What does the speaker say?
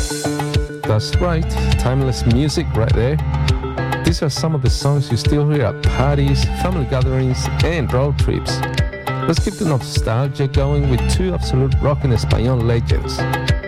That's right, timeless music right there. These are some of the songs you still hear at parties, family gatherings, and road trips. Let's keep the nostalgia going with two absolute rock en español legends.